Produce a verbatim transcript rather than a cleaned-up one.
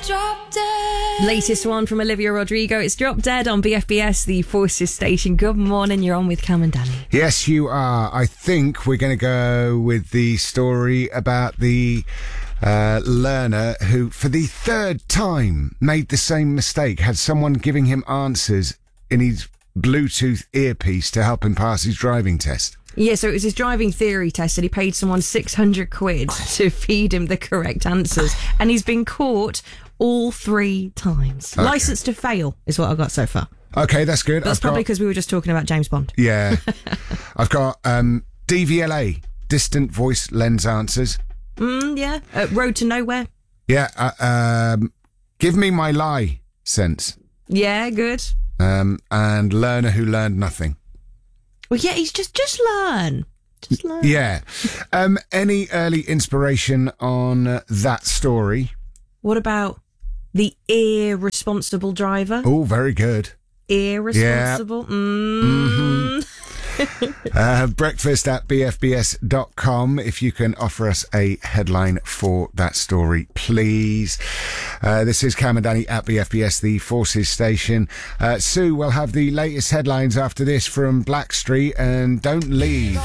Drop Dead. Latest one from Olivia Rodrigo. It's Drop Dead on B F B S, the Forces station. Good morning. You're on with Cam and Danny. Yes, you are. I think we're going to go with the story about the uh, learner who, for the third time, made the same mistake, had someone giving him answers in his Bluetooth earpiece to help him pass his driving test. Yeah, so it was his driving theory test and he paid someone six hundred quid to feed him the correct answers. And he's been caught all three times. Okay. Licensed to fail is what I've got so far. Okay, that's good. That's I've probably got, because we were just talking about James Bond. Yeah. I've got um, D V L A, Distant Voice Lens Answers. Mm, yeah. Uh, Road to Nowhere. Yeah. Uh, um, Give Me My Lie Sense. Yeah, good. Um, and Learner Who Learned Nothing. Well, yeah, he's just, just learn. Just learn. Yeah. Um, any early inspiration on uh, that story? What about the irresponsible driver? Oh, very good. Irresponsible? Yeah. Mm. Mm-hmm. uh, breakfast at b f b s dot com if you can offer us a headline for that story, please. Uh, this is Cam and Danny at B F B S, the Forces station. Uh, Sue will have the latest headlines after this from Blackstreet, and don't leave.